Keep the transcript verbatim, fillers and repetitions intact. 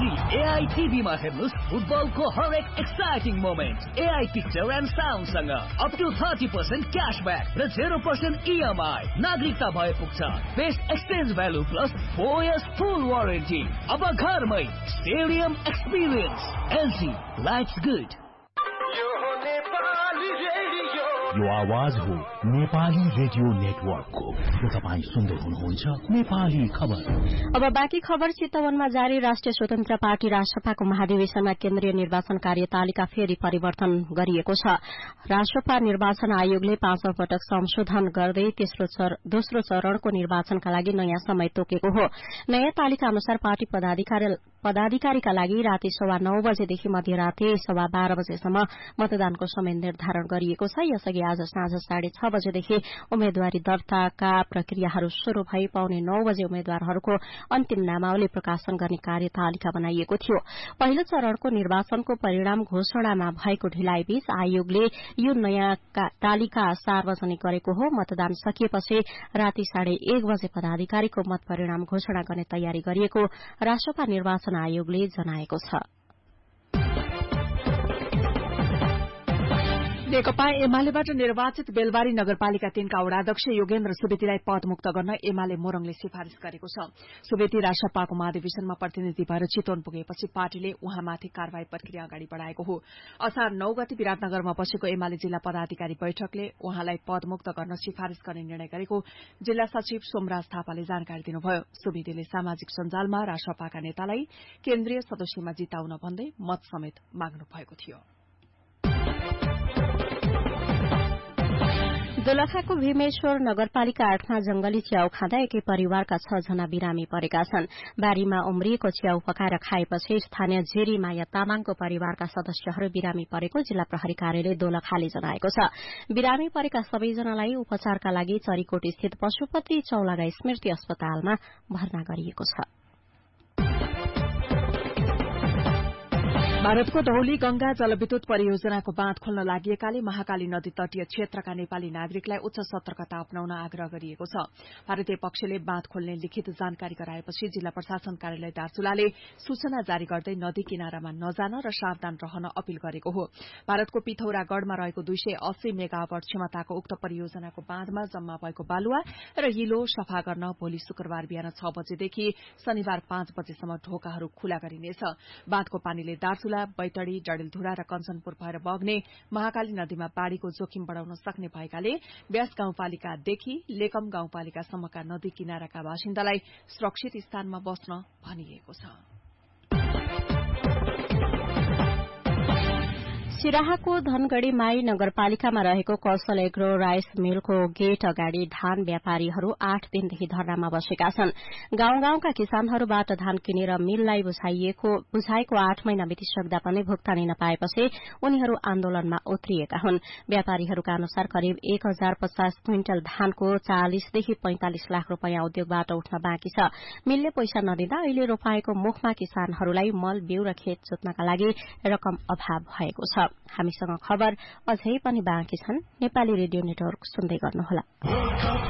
LG AI टिभीमा हेर्नुस् फुटबलको हरेक exciting moment AI picture and sound सँग up to thirty percent cashback र जेरो पर्सेन्ट इएमआई नागरिकता भए पुग्छ best exchange value plus four years फुल वारेन्टी अब घरमै stadium experience LG lives good यो आवाज हो नेपाली रेडियो नेटवर्कको जो तपाईँ सुन्दै हुनुहुन्छ नेपाली खबर। अब बाँकी खबर चितवनमा जारी राष्ट्रिय स्वतन्त्र पार्टी राष्ट्रपाको महाधिवेशनमा केन्द्रीय निर्वाचन कार्यतालिका फेरि परिवर्तन गरिएको छ। राष्ट्रपा निर्वाचन आयोगले पाँचौं पटक संशोधन गर्दै तेस्रो दोस्रो चरणको निर्वाचनका लागि नयाँ समय तोकेको हो। नयाँ तालिका अनुसार पार्टी पदाधिकारीका लागि राति सवा नौ बजेदेखि मध्यराति सवा बाह्र बजेसम्म मतदानको समय निर्धारण गरिएको छ। यसअघि आज साँझ साढे छ बजेदेखि उम्मेद्वारी दर्ताका प्रक्रियाहरू शुरू भई पाउने नौ बजे उम्मेद्वारहरूको अन्तिम नामावली प्रकाशन गर्ने कार्यतालिका बनाइएको थियो। पहिलो चरणको निर्वाचनको परिणाम घोषणामा भएको ढिलाइबीच आयोगले यो नयाँ तालिका सार्वजनिक गरेको हो। मतदान सकिएपछि राति साढे एक बजे पदाधिकारीको मत परिणाम घोषणा गर्ने तयारी गरिएको राष्ट्रपा निर्वाचन आयोगले जनाएको छ। नेकपा एमालेबाट निर्वाचित बेलबारी नगरपालिका तीनका वडाध्यक्ष योगेन्द्र सुवेदीलाई पदमुक्त गर्न एमाले मोरङले सिफारिश गरेको छ। सुवेदी राष्ट्रपाको महाधिवेशनमा प्रतिनिधि भएर चितवन पुगेपछि पार्टीले उहाँमाथि कार्यवाही प्रक्रिया अगाडि बढ़ाएको हो। असार नौ गते विराटनगरमा बसेको एमाले जिल्ला पदाधिकारी बैठकले उहाँलाई पदमुक्त गर्न सिफारिश गर्ने निर्णय गरेको जिल्ला सचिव सोमराज थापाले जानकारी दिनुभयो। सुवेदीले सामाजिक सञ्जालमा राष्ट्रपाका नेतालाई केन्द्रीय सदस्यमा जिताउन भन्दै मत समेत माग्नु भएको थियो। दोलखाको भीमेश्वर नगरपालिका आठमा जंगली च्याउ खाँदा एकै परिवारका छ जना बिरामी परेका छन्। बारीमा उम्रिएको च्याउ पकाएर खाएपछि स्थानीय जेरी माया तामाङको परिवारका सदस्यहरू बिरामी परेको जिल्ला प्रहरी कार्यालय दोलखाले जनाएको छ। बिरामी परेका सबैजनालाई उपचारका लागि चरीकोट स्थित पशुपति चौलागा स्मृति अस्पतालमा भर्ना गरिएको छ। भारतको धौली गंगा जलविद्युत परियोजनाको बाँध खोल्न लागिएकाले महाकाली नदी तटीय क्षेत्रका नेपाली नागरिकलाई उच्च सतर्कता अपनाउन आग्रह गरिएको छ। भारतीय पक्षले बाँध खोल्ने लिखित जानकारी गराएपछि जिल्ला प्रशासन कार्यालय दार्चुलाले सूचना जारी गर्दै नदी किनारामा नजान र सावधान रहन अपील गरेको हो। भारतको पिथौरागढ़मा रहेको दुई सय अस्सी मेगावाट क्षमताको उक्त परियोजनाको बाँधमा जम्मा भएको बालुवा र हिलो सफा गर्न भोलि शुक्रबार बिहान छ बजेदेखि शनिबार पाँच बजेसम्म ढोकाहरू खुला गरिनेछ। बाँधको पानीले दार्चुला बैतडी डडेलधुरा र कञ्चनपुर भएर बग्ने महाकाली नदीमा बाढ़ीको जोखिम बढ़ाउन सक्ने भएकाले व्यास गाउँपालिकादेखि लेकम गाउँपालिकासम्मका नदी किनाराका बासिन्दालाई सुरक्षित स्थानमा बस्न भनिएको छ। सिराहाको धनगढ़ी माई नगरपालिकामा रहेको कौशल एग्रो राइस मिलको गेट अगाडि धान व्यापारीहरू आठ दिनदेखि धरनामा बसेका छन्। गाउँ गाउँका किसानहरूबाट धान किनेर मिललाई बुझाएको आठ महिना बितिसक्दा पनि भुक्तानी नपाएपछि उनीहरू आन्दोलनमा उत्रिएका हुन्। व्यापारीहरूका अनुसार करिब एक हजार पचास क्विन्टल धानको चालिसदेखि पैंतालिस लाख रूपियाँ उद्योगबाट उठ्न बाँकी छ। मिलले पैसा नदिँदा अहिले रोपाएको मुखमा किसानहरूलाई मल बिउ र खेत जोत्नका लागि रकम अभाव भएको छ। हामीसँग खबर अझै पनि बाँकी छन्। नेपाली रेडियो नेटवर्क सुन्दै गर्नुहोला।